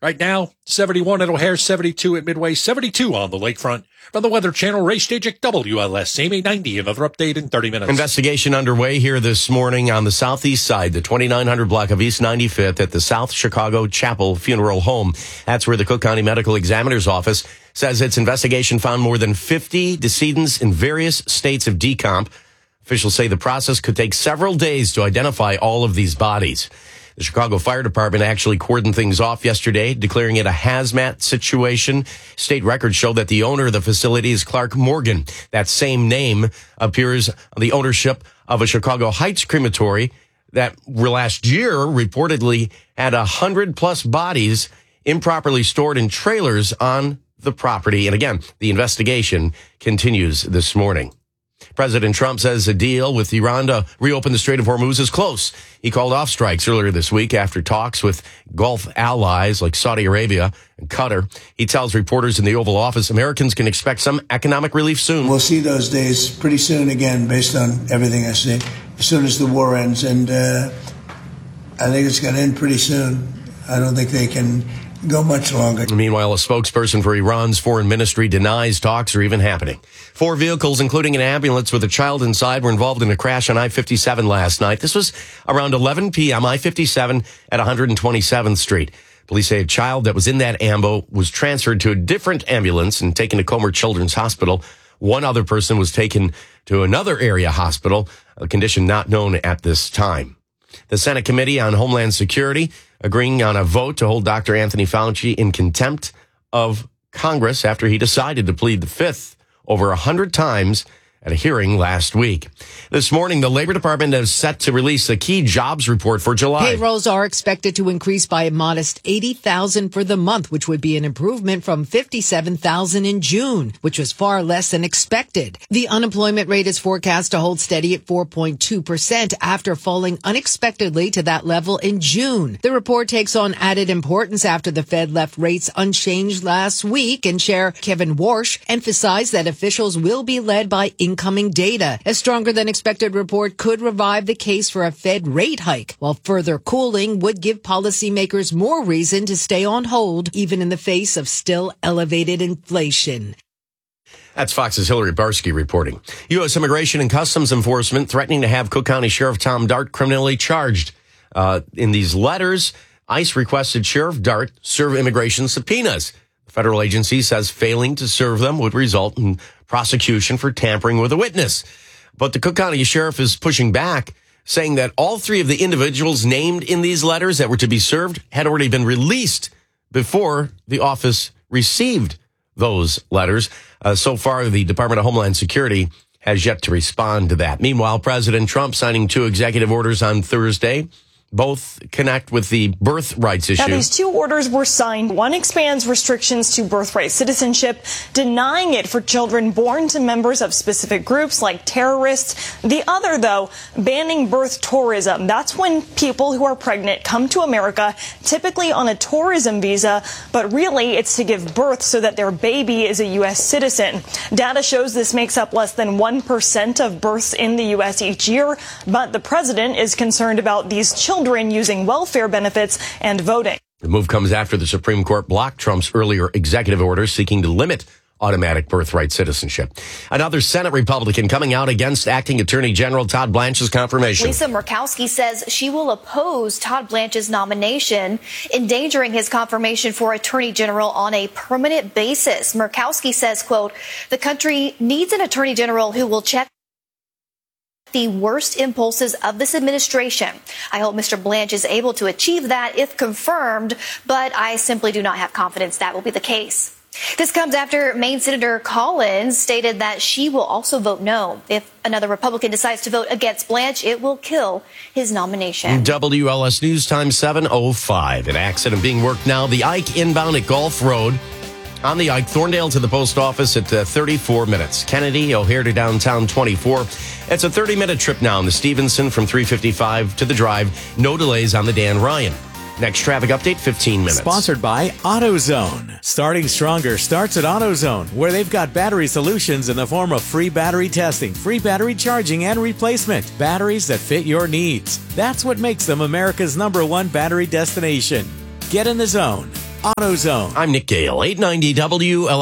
Right now, 71 at O'Hare, 72 at Midway, 72 on the lakefront. From the Weather Channel race stage at WLS, Amy 90, another update in 30 minutes. Investigation underway here this morning on the southeast side, the 2900 block of East 95th at the South Chicago Chapel Funeral Home. That's where the Cook County Medical Examiner's Office says its investigation found more than 50 decedents in various states of decomp. Officials say the process could take several days to identify all of these bodies. The Chicago Fire Department actually cordoned things off yesterday, declaring it a hazmat situation. State records show that the owner of the facility is Clark Morgan. That same name appears on the ownership of a Chicago Heights crematory that last year reportedly had 100-plus bodies improperly stored in trailers on the property. And again, the investigation continues this morning. President Trump says a deal with Iran to reopen the Strait of Hormuz is close. He called off strikes earlier this week after talks with Gulf allies like Saudi Arabia and Qatar. He tells reporters in the Oval Office Americans can expect some economic relief soon. We'll see those days pretty soon again, based on everything I see, as soon as the war ends. And I think it's going to end pretty soon. I don't think they can go much longer. Meanwhile, a spokesperson for Iran's foreign ministry denies talks are even happening. 4 vehicles, including an ambulance with a child inside, were involved in a crash on I-57 last night. This was around 11 p.m., I-57 at 127th Street. Police say a child that was in that ambo was transferred to a different ambulance and taken to Comer Children's Hospital. One other person was taken to another area hospital, a condition not known at this time. The Senate Committee on Homeland Security agreeing on a vote to hold Dr. Anthony Fauci in contempt of Congress after he decided to plead the Fifth over 100 times at a hearing last week. This morning, the Labor Department is set to release a key jobs report for July. Payrolls are expected to increase by a modest 80,000 for the month, which would be an improvement from 57,000 in June, which was far less than expected. The unemployment rate is forecast to hold steady at 4.2% after falling unexpectedly to that level in June. The report takes on added importance after the Fed left rates unchanged last week, and Chair Kevin Warsh emphasized that officials will be led by incoming data. A stronger than expected report could revive the case for a Fed rate hike, while further cooling would give policymakers more reason to stay on hold, even in the face of still elevated inflation. That's Fox's Hillary Barsky reporting. U.S. Immigration and Customs Enforcement threatening to have Cook County Sheriff Tom Dart criminally charged. In these letters, ICE requested Sheriff Dart serve immigration subpoenas. The federal agency says failing to serve them would result in prosecution for tampering with a witness. But the Cook County Sheriff is pushing back, saying that all 3 of the individuals named in these letters that were to be served had already been released before the office received those letters. So far, the Department of Homeland Security has yet to respond to that. Meanwhile, President Trump signing 2 executive orders on Thursday. Both connect with the birth rights issue. Now, these 2 orders were signed. One expands restrictions to birthright citizenship, denying it for children born to members of specific groups like terrorists. The other, though, banning birth tourism. That's when people who are pregnant come to America, typically on a tourism visa, but really it's to give birth so that their baby is a U.S. citizen. Data shows this makes up less than 1% of births in the U.S. each year, but the president is concerned about these children using welfare benefits and voting. The move comes after the Supreme Court blocked Trump's earlier executive order seeking to limit automatic birthright citizenship. Another Senate Republican coming out against Acting Attorney General Todd Blanche's confirmation. Lisa Murkowski says she will oppose Todd Blanche's nomination, endangering his confirmation for Attorney General on a permanent basis. Murkowski says, quote, "The country needs an Attorney General who will check the worst impulses of this administration. I hope Mr. Blanche is able to achieve that if confirmed, but I simply do not have confidence that will be the case." This comes after Maine Senator Collins stated that she will also vote no. If another Republican decides to vote against Blanche, it will kill his nomination. WLS News Time 7:05. An accident being worked now. The Ike inbound at Gulf Road. On the Ike, Thorndale to the post office at 34 minutes. Kennedy, O'Hare to downtown 24. It's a 30-minute trip now on the Stevenson from 355 to the Drive. No delays on the Dan Ryan. Next traffic update, 15 minutes. Sponsored by AutoZone. Starting stronger starts at AutoZone, where they've got battery solutions in the form of free battery testing, free battery charging and replacement. Batteries that fit your needs. That's what makes them America's #1 battery destination. Get in the zone. AutoZone. I'm Nick Gale, 890 WLS.